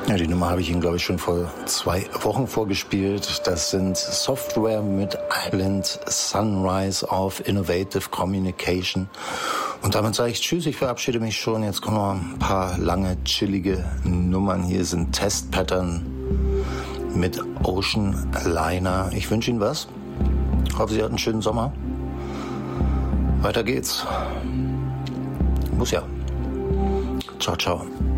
Ja, die Nummer habe ich Ihnen, glaube ich, schon vor 2 Wochen vorgespielt. Das sind Software mit Island Sunrise auf Innovative Communication. Und damit sage ich Tschüss, ich verabschiede mich schon. Jetzt kommen noch ein paar lange, chillige Nummern. Hier sind Test Pattern mit Ocean Liner. Ich wünsche Ihnen was. Ich hoffe, Sie hatten einen schönen Sommer. Weiter geht's. Muss ja. Ciao, ciao.